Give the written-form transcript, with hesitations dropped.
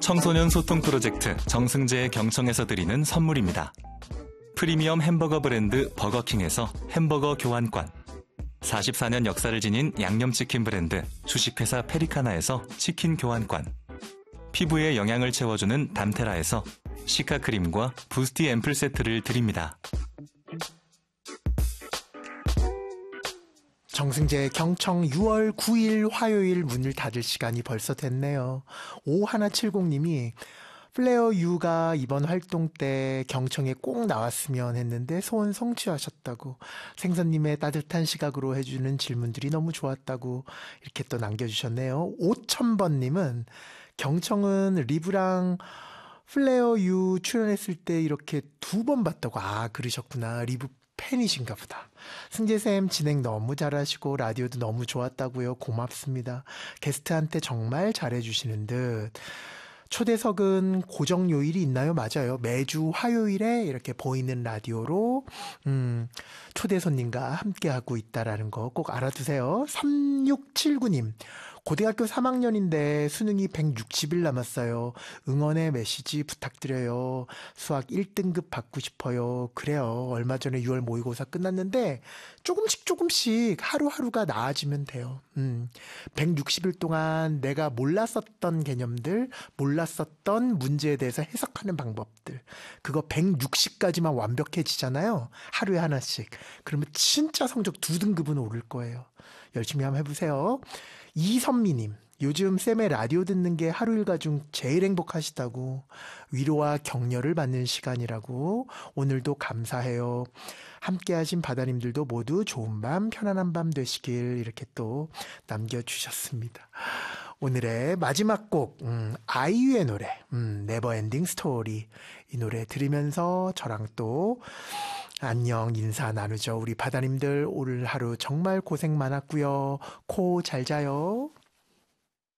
청소년 소통 프로젝트 정승재의 경청에서 드리는 선물입니다. 프리미엄 햄버거 브랜드 버거킹에서 햄버거 교환권, 44년 역사를 지닌 양념치킨 브랜드 주식회사 페리카나에서 치킨 교환권, 피부에 영양을 채워주는 담테라에서 시카크림과 부스티 앰플 세트를 드립니다. 정승재의 경청 6월 9일 화요일 문을 닫을 시간이 벌써 됐네요. 5170님이 플레어 U가 이번 활동 때 경청에 꼭 나왔으면 했는데 소원 성취하셨다고, 생선님의 따뜻한 시각으로 해주는 질문들이 너무 좋았다고 이렇게 또 남겨주셨네요. 5000번님은 경청은 리브랑 플레어 U 출연했을 때 이렇게 2번 봤다고. 그러셨구나. 리브 팬이신가 보다. 승재쌤 진행 너무 잘하시고 라디오도 너무 좋았다고요. 고맙습니다. 게스트한테 정말 잘해주시는 듯. 초대석은 고정 요일이 있나요? 맞아요. 매주 화요일에 이렇게 보이는 라디오로 초대 손님과 함께하고 있다라는 거 꼭 알아두세요. 3679님, 고등학교 3학년인데 수능이 160일 남았어요. 응원의 메시지 부탁드려요. 수학 1등급 받고 싶어요. 그래요. 얼마 전에 6월 모의고사 끝났는데 조금씩 하루하루가 나아지면 돼요. 160일 동안 내가 몰랐었던 개념들, 몰랐었던 문제에 대해서 해석하는 방법들, 그거 160까지만 완벽해지잖아요. 하루에 하나씩. 그러면 진짜 성적 2등급은 오를 거예요. 열심히 한번 해보세요. 이선미님, 요즘 쌤의 라디오 듣는 게 하루 일과 중 제일 행복하시다고, 위로와 격려를 받는 시간이라고, 오늘도 감사해요. 함께하신 바다님들도 모두 좋은 밤, 편안한 밤 되시길, 이렇게 또 남겨주셨습니다. 오늘의 마지막 곡, 아이유의 노래, 네버엔딩 스토리. 이 노래 들으면서 저랑 또 안녕 인사 나누죠. 우리 바다님들 오늘 하루 정말 고생 많았고요. 코 잘 자요.